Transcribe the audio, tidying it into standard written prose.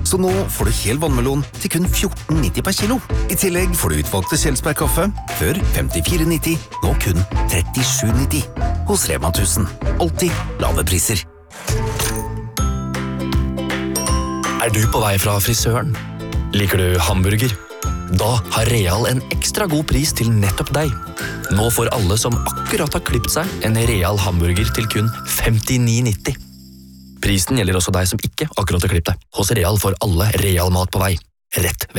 Så nå får du hel vannmelon til kun 14,90 per kilo. I tillegg får du utvalgte Kjelsberg-kaffe, før 54,90, nå kun 37,90. Hos Rema 1000. Alltid lave priser. Er du på vei fra frisøren? Liker du hamburger? Da har Real en ekstra god pris til nettopp deg. Nå får alle som akkurat har klippet seg en Real hamburger til kun 59,90. Prisen gjelder også deg som ikke akkurat har klippet deg. Hos Real får alle Real mat på vei. Rett ved.